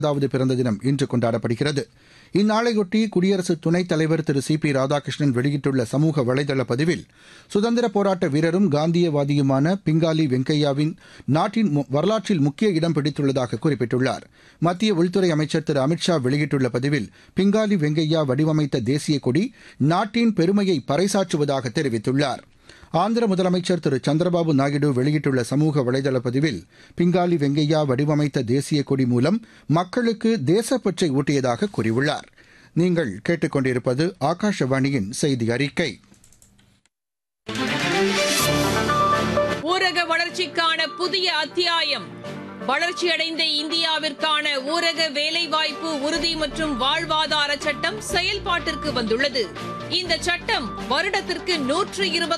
வது பிறந்த தினம் இன்று கொண்டாடப்படுகிறது. இந்நாளையொட்டி குடியரசு துணைத் தலைவர் திரு சி பி ராதாகிருஷ்ணன் வெளியிட்டுள்ள சமூக வலைதள பதிவில், சுதந்திரப் போராட்ட வீரரும் காந்தியவாதியுமான பிங்காலி வெங்கையாவின் நாட்டின் வரலாற்றில் முக்கிய இடம் பிடித்துள்ளதாக குறிப்பிட்டுள்ளார். மத்திய உள்துறை அமைச்சர் திரு அமித்ஷா வெளியிட்டுள்ள பதிவில், பிங்காலி வெங்கையா வடிவமைத்த தேசிய கொடி நாட்டின் பெருமையை பறைசாற்றுவதாக தெரிவித்துள்ளார். ஆந்திர முதலமைச்சர் திரு சந்திரபாபு நாயுடு வெளியிட்டுள்ள சமூக வலைதள பதிவில், பிங்காலி வெங்கையா வடிவமைத்த தேசிய கொடி மூலம் மக்களுக்கு தேசப்பற்றை ஊட்டியதாக கூறியுள்ளார். நீங்கள் கேட்டுக்கொண்டிருப்பது ஆகாஷவாணியின் செய்தி அறிக்கை. ஊரக வளர்ச்சிக்கான புதிய அத்தியாயம். வளர்ச்சியடைந்த இந்தியாவிற்கான ஊரக வேலைவாய்ப்பு உறுதி மற்றும் வாழ்வாதார சட்டம் செயல்பாட்டிற்கு வந்துள்ளது. இந்த சட்டம் வருடத்திற்கு 120